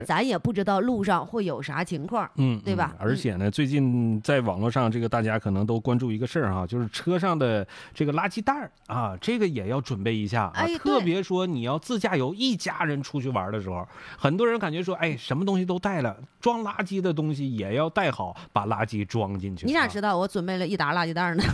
咱也不知道路上会有啥情况，对吧？ 而且呢，最近在网络上，这个大家可能都关注一个事儿哈，就是车上的这个垃圾袋啊，这个也要准备一下啊。特别说你要自驾游，一家人出去玩的时候，很多人感觉说，哎，什么东西都带了，装垃圾的东西也要带好，把垃圾装进去。 你咋知道我准备了一沓垃圾袋呢？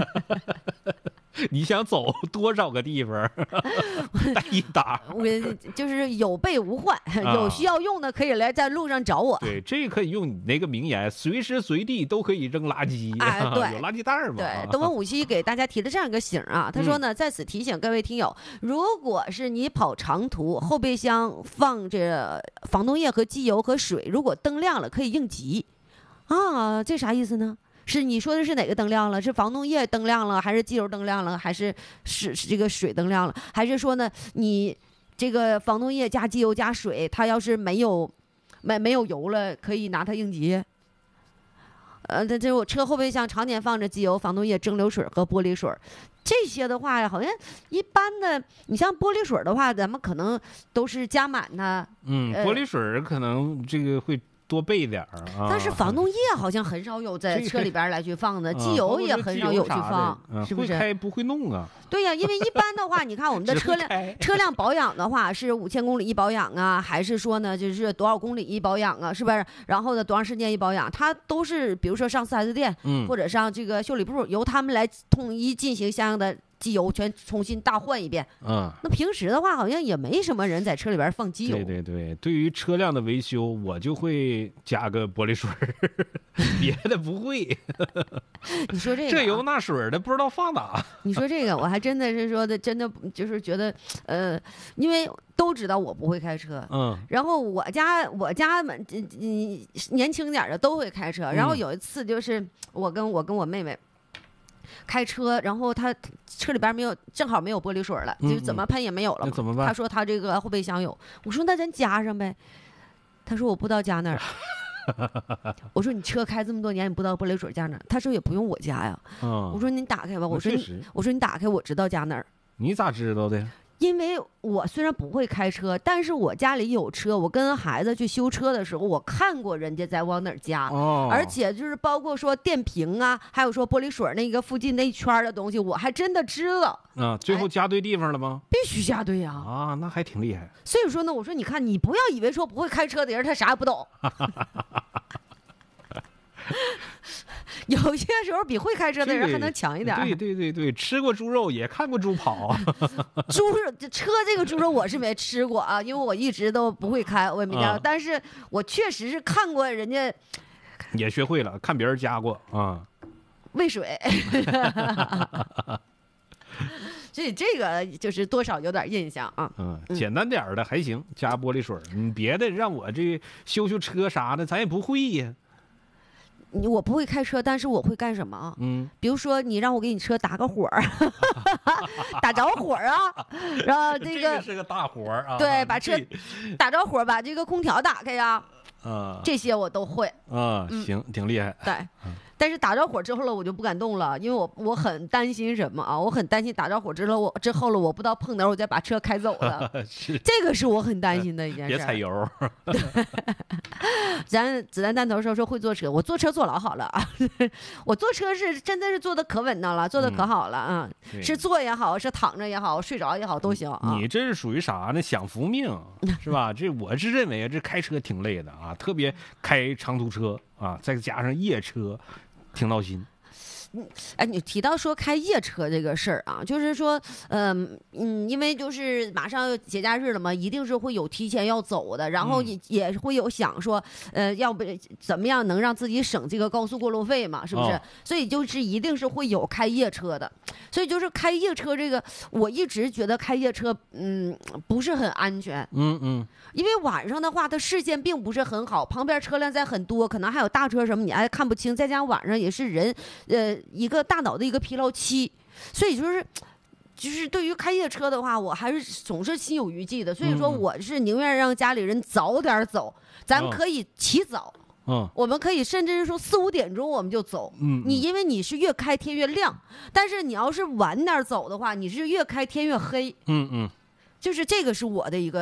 你想走多少个地方带一沓？ 我就是有备无患，有需要用的可以来在路上找我。 对，这可以用你那个名言，随时随地都可以扔垃圾。 对， 有垃圾袋嘛。 对，东风57给大家提了这样一个醒啊，他说呢，在此提醒各位听友，如果是你跑长途，后备箱放着防冻液和机油和水，如果灯亮了可以应急啊，这啥意思呢？是你说的是哪个灯亮了？是防冻液灯亮了，还是机油灯亮了，还是这个水灯亮了？还是说呢，你这个防冻液加机油加水，它要是没有油了，可以拿它应急？这我车后备箱常年放着机油、防冻液、蒸馏水和玻璃水，这些的话呀，好像一般的，你像玻璃水的话，咱们可能都是加满它。 玻璃水可能这个会多备点儿啊， 但是防冻液好像很少有在车里边来去放的，机油也很少有去放，是不是？ 会开不会弄啊？ 对呀，因为一般的话，你看我们的车辆保养的话，是5000公里一保养啊，还是说呢，就是多少公里一保养啊，是不是？然后呢，多长时间一保养？它都是比如说上4S店，或者上这个修理部，由他们来统一进行相应的机油全重新大换一遍。那平时的话好像也没什么人在车里边放机油。 对，对于车辆的维修，我就会加个玻璃水别的不会。 你说这个这油那水的不知道放哪。 你说这个我还真的是说的，真的就是觉得因为都知道我不会开车，然后我家们年轻点的都会开车，然后有一次就是我跟我妹妹开车，然后他车里边正好没有玻璃水了，就怎么喷也没有了嘛。 怎么办？ 他说他这个后备箱有，我说那咱加上呗。他说我不知道加哪儿。我说你车开这么多年，你不知道玻璃水加哪儿？他说也不用我加呀。我说你打开吧。我说你打开，我知道加哪儿。 你咋知道的？ 因为我虽然不会开车，但是我家里有车，我跟孩子去修车的时候，我看过人家在往哪儿加，而且就是包括说电瓶啊，还有说玻璃水那个附近那一圈的东西，我还真的知道。 最后加对地方了吗？ 必须加对呀。 那还挺厉害。 所以说呢，我说你看，你不要以为说不会开车的人他啥也不懂。有些时候比会开车的人还能强一点。 对，吃过猪肉也看过猪跑。 猪肉车这个猪肉我是没吃过啊，因为我一直都不会开，我也没加过。但是我确实是看过人家， 也学会了，看别人加过啊。 喂水。所以这个就是多少有点印象啊。 简单点的还行，加玻璃水。你别的让我这修车啥的，咱也不会呀。 我不会开车，但是我会干什么？比如说你让我给你车打个火打着火啊，然后这个是个大活啊。 对，把车打着火，把这个空调打开呀。这些我都会。 行，挺厉害。 对。但是打着火之后了，我就不敢动了，因为我很担心什么啊？我很担心打着火之后了，我不知道碰哪儿我再把车开走了。这个是我很担心的一件事。 别踩油。 咱子弹弹头说会坐车，我坐车坐老好了啊！我坐车是真的是坐的可稳当了，坐的可好了啊！是坐也好，是躺着也好，睡着也好都行啊。 你这是属于啥呢？享福命是吧？我是认为这开车挺累的啊，特别开长途车啊，再加上夜车。挺闹心。 你提到说开夜车这个事儿啊，就是说，因为就是马上节假日了嘛，一定是会有提前要走的，然后也会有想说，要不怎么样能让自己省这个高速过路费嘛，是不是？所以就是一定是会有开夜车的。所以就是开夜车这个，我一直觉得开夜车，不是很安全。因为晚上的话，它视线并不是很好，旁边车辆在很多，可能还有大车什么，你还看不清，再加上晚上也是人，一个大脑的一个疲劳期，所以就是对于开夜车的话，我还是总是心有余悸的。所以说，我是宁愿让家里人早点走，咱可以起早。我们可以甚至是说4、5点钟我们就走。你因为你是越开天越亮，但是你要是晚点走的话，你是越开天越黑。就是这个是我的一个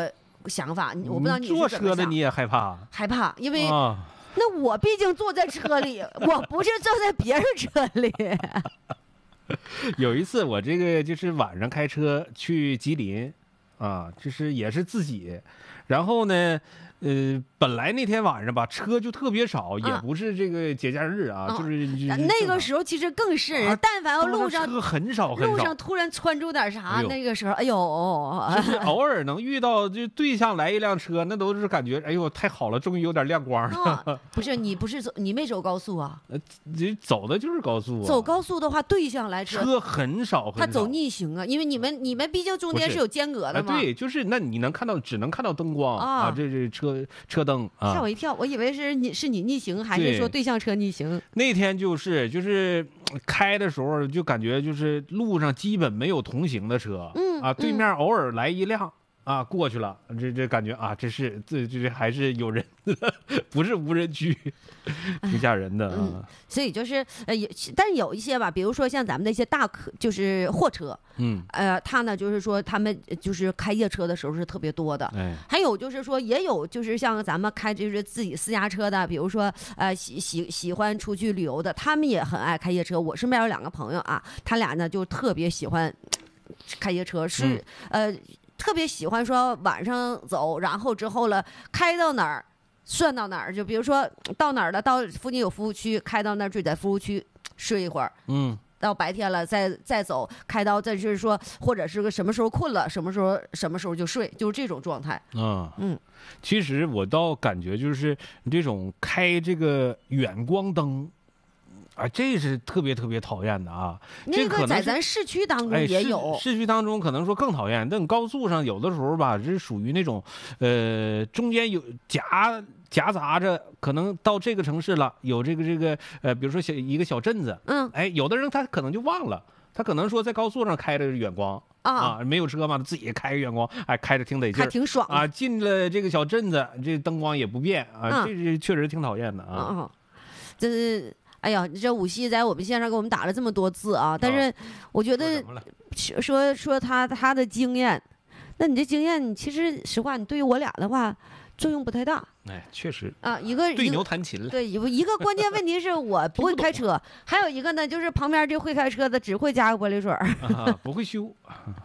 想法，我不知道你是坐怎么想。 车的你也害怕？ 害怕，因为、 啊， 那我毕竟坐在车里，我不是坐在别人车里。 有一次我这个就是晚上开车去吉林，啊，就是也是自己，然后呢，本来那天晚上吧车就特别少，也不是这个节假日啊，就是那个时候其实更是人，但凡要路上车很少， 路上突然窜出点啥，那个时候，哎呦， 就是偶尔能遇到就对向来一辆车，那都是感觉，哎呦太好了，终于有点亮光了。 不是你没走高速啊？ 走的就是高速啊。 走高速的话，对向来车很少， 他走逆行啊，因为你们毕竟中间是有间隔的嘛。 对，就是那你只能看到灯光啊，这车灯啊， 吓我一跳，我以为是你逆行，还是说对向车逆行？ 那天就是开的时候就感觉就是路上基本没有同行的车，对面偶尔来一辆啊过去了，这感觉啊，这还是有人的，不是无人区，挺吓人的啊。 所以就是但是有一些吧，比如说像咱们那些大就是货车，他呢就是说他们就是开夜车的时候是特别多的，还有就是说也有就是像咱们开就是自己私家车的，比如说喜欢出去旅游的，他们也很爱开夜车。我身边有2个朋友啊，他俩呢就特别喜欢开夜车，是特别喜欢说晚上走，然后之后了开到哪儿算到哪儿，就比如说到哪儿了，到附近有服务区，开到那儿就在服务区睡一会儿，到白天了再走，开到再就是说，或者是个什么时候困了，什么时候就睡，就是这种状态。 其实我倒感觉就是这种开这个远光灯。啊，这是特别特别讨厌的啊！ 那个在咱市区当中也有， 市区当中可能说更讨厌。但高速上有的时候吧，是属于那种，中间有夹杂着，可能到这个城市了，有这个比如说一个小镇子，有的人他可能就忘了，他可能说在高速上开着远光没有车嘛，他自己开个远光，开着挺得劲， 还挺爽啊。进了这个小镇子，这灯光也不变啊，这确实挺讨厌的啊。 这是。哎呀，这武西在我们线上给我们打了这么多字啊，但是我觉得说他的经验，那你这经验其实实话，你对于我俩的话作用不太大。 确实啊，一个对牛弹琴了。 对，一个关键问题是我不会开车，还有一个呢，就是旁边这会开车的只会加个玻璃水不会修。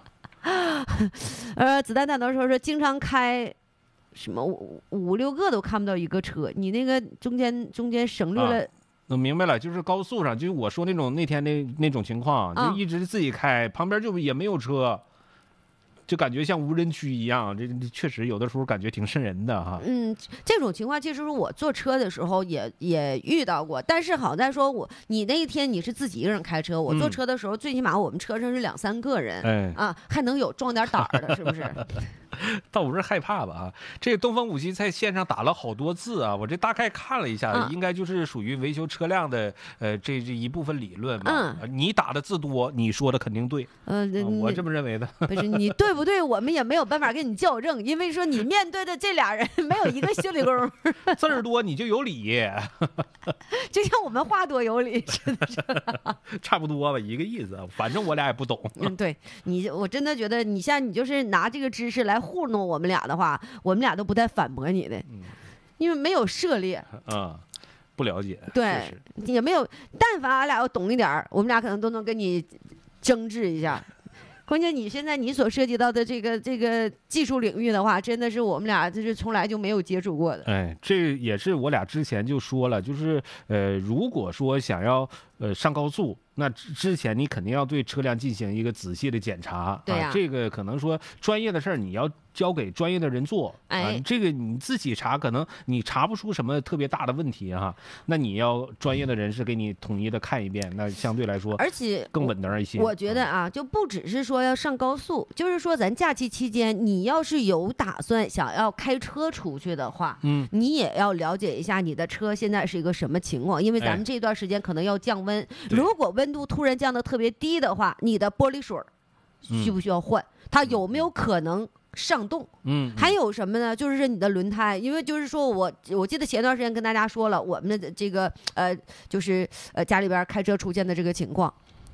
子弹弹头说经常开。什么5、6个都看不到一个车，你那个中间省略了。 我明白了，就是高速上，就是我说那天那种情况，就一直自己开，旁边就也没有车，就感觉像无人区一样。这确实有的时候感觉挺瘆人的哈。 这种情况其实我坐车的时候也遇到过，但是好在说你那一天你是自己一个人开车，我坐车的时候最起码我们车上是2、3个人，还能有壮点胆儿的，是不是？ 倒不是害怕吧啊，这个东方武西在线上打了好多字啊，我这大概看了一下，应该就是属于维修车辆的这一部分理论嘛。你打的字多，你说的肯定对。我这么认为的。 不是你对不对，我们也没有办法跟你校正，因为说你面对的这俩人没有一个心理功。 字儿多你就有理， 就像我们话多有理似的。 差不多吧，一个意思。反正我俩也不懂。 对我真的觉得你就是拿这个知识来糊弄我们俩的话，我们俩都不带反驳你的，因为没有涉猎不了解， 对，也没有。但凡俺俩要懂一点，我们俩可能都能跟你争执一下。关键你现在你所涉及到的这个技术领域的话，真的是我们俩就是从来就没有接触过的。 这也是我俩之前就说了，就是如果说想要上高速，那之前你肯定要对车辆进行一个仔细的检查。 对呀， 这个可能说专业的事儿你要交给专业的人做。这个你自己查，可能你查不出什么特别大的问题哈。那你要专业的人士给你统一的看一遍，那相对来说而且更稳当一些。 我觉得就不只是说要上高速，就是说咱假期期间你要是有打算想要开车出去的话，你也要了解一下你的车现在是一个什么情况，因为咱们这段时间可能要降温。如果温度突然降得特别低的话，你的玻璃水需不需要换？它有没有可能上冻？还有什么呢？就是你的轮胎，因为就是说我记得前段时间跟大家说了，我们的这个就是家里边开车出现的这个情况。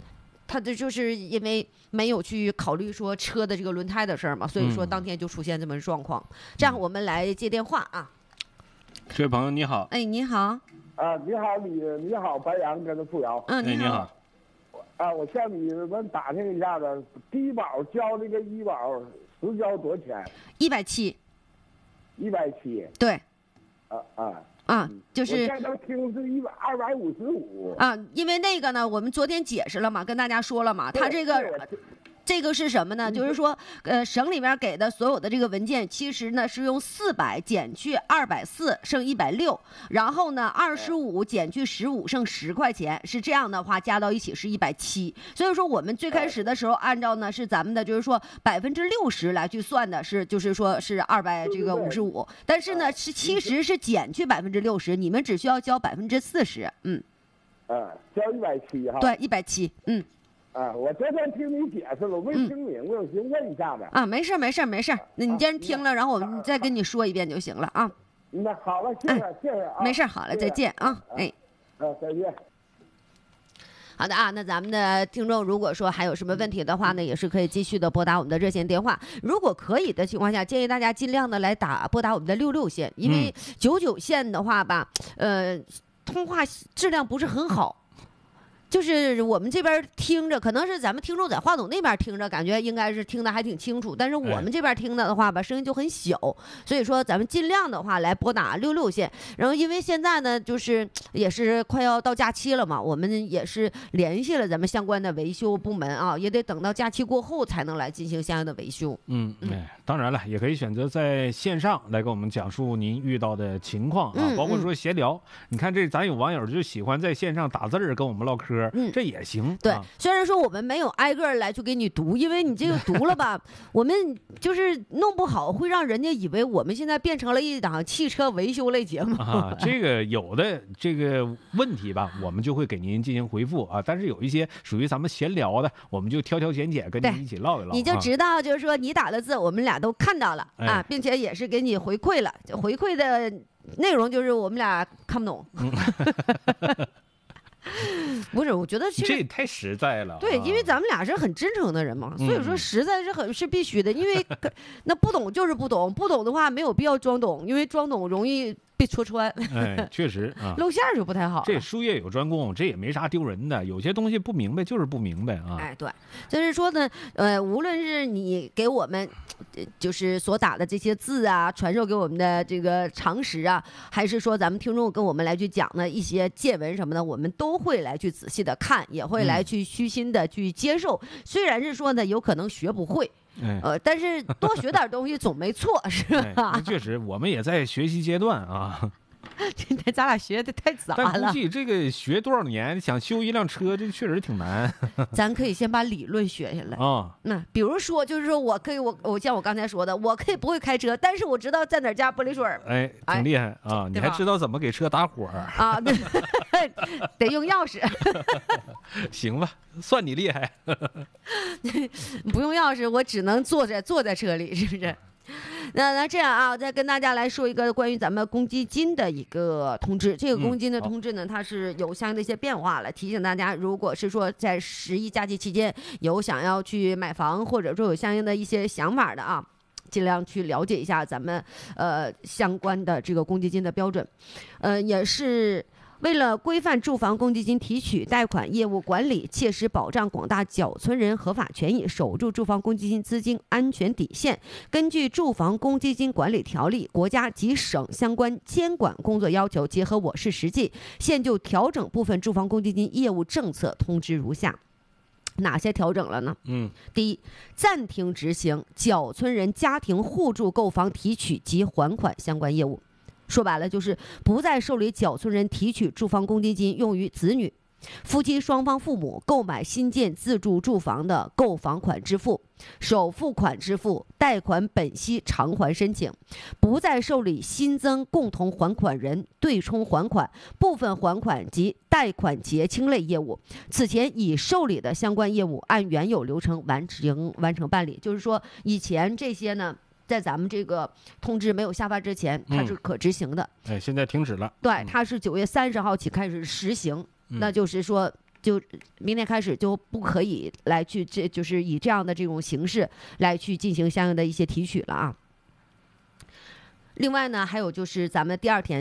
他这就是因为没有去考虑说车的这个轮胎的事儿嘛，所以说当天就出现这么状况。这样我们来接电话啊。 这位朋友你好。 哎，你好。 啊，你好，你好，白杨跟着付瑶。 你好。 你好。 啊，我向你们打听一下子，低保交这个医保实交多少钱 ？170。 170。 对。就是。 我现在听是255。 啊，因为那个呢，我们昨天解释了嘛，跟大家说了嘛，他这个是什么呢？就是说，省里面给的所有的这个文件，其实呢是用400减去240，剩160，然后呢25减去15，剩10块钱，是这样的话加到一起是170。所以说我们最开始的时候按照呢是咱们的就是说60%来去算的，就是说是255，但是呢其实是减去60%，你们只需要交40%。 交170哈。 对，170。 我昨天听你解释了，我没听明白，我先问一下子。 没事，那你既然听了，然后我们再跟你说一遍就行了啊。 那好了，谢谢啊。 没事，好了，再见啊。 再见。 好的啊，那咱们的听众如果说还有什么问题的话呢，也是可以继续的拨打我们的热线电话。如果可以的情况下，建议大家尽量的来拨打我们的66线，因为99线的话吧，通话质量不是很好。就是我们这边听着，可能是咱们听众在话筒那边听着，感觉应该是听的还挺清楚，但是我们这边听的话吧，声音就很小，所以说咱们尽量的话来拨打66线。然后因为现在呢，就是也是快要到假期了嘛，我们也是联系了咱们相关的维修部门啊，也得等到假期过后才能来进行相应的维修。 当然了，也可以选择在线上来给我们讲述您遇到的情况啊，包括说闲聊。你看咱有网友就喜欢在线上打字跟我们唠嗑。这也行。 对，虽然说我们没有挨个来去给你读，因为你这个读了吧，我们就是弄不好会让人家以为我们现在变成了一档汽车维修类节目啊。这个有的这个问题吧，我们就会给您进行回复啊。但是有一些属于咱们闲聊的，我们就挑拣跟您一起唠一唠。 你就知道，就是说你打的字，我们俩都看到了啊，并且也是给你回馈了，回馈的内容就是我们俩看不懂。不是，我觉得这也太实在了。 对，因为咱们俩是很真诚的人嘛，所以说实在是必须的。因为那不懂就是不懂，不懂的话没有必要装懂，因为装懂容易被戳穿。 确实啊， 露馅就不太好。 这术业有专攻，这也没啥丢人的。有些东西不明白就是不明白啊。 对，就是说呢，无论是你给我们就是所打的这些字啊，传授给我们的这个常识啊，还是说咱们听众跟我们来去讲的一些见闻什么的，我们都会来去仔细的看，也会来去虚心的去接受。虽然是说呢，有可能学不会。但是多学点东西总没错，是吧？ 确实，我们也在学习阶段啊。 今天咱俩学的太早了， 但估计这个学多少年，想修一辆车，这确实挺难。 咱可以先把理论学下来啊。那比如说，就是说我可以，我像我刚才说的，我可以不会开车，但是我知道在哪加玻璃水。 挺厉害啊！你还知道怎么给车打火啊？对，得用钥匙。 行吧，算你厉害。 不用钥匙，我只能坐在车里，是不是？那这样啊，我再跟大家来说一个关于咱们公积金的一个通知。这个公积金的通知呢，它是有相应的一些变化了，提醒大家，如果是说在11假期期间有想要去买房，或者说有相应的一些想法的啊，尽量去了解一下咱们相关的这个公积金的标准，也是。为了规范住房公积金提取、贷款业务管理，切实保障广大缴存人合法权益，守住住房公积金资金安全底线，根据《住房公积金管理条例》，国家及省相关监管工作要求，结合我市实际，现就调整部分住房公积金业务政策通知如下。哪些调整了呢？第一，暂停执行缴存人家庭互助购房提取及还款相关业务。说白了就是不再受理缴存人提取住房公积金用于子女、夫妻双方父母购买新建自住住房的购房款支付、首付款支付、贷款本息偿还申请，不再受理新增共同还款人、对冲还款、部分还款及贷款结清类业务。此前已受理的相关业务按原有流程完成办理。就是说，以前这些呢，在咱们这个通知没有下发之前，它是可执行的。 现在停止了。 对，它是9月30号起开始实行。那就是说， 就明天开始就不可以来去就是以这样的这种形式来去进行相应的一些提取了啊。另外呢，还有就是咱们第二天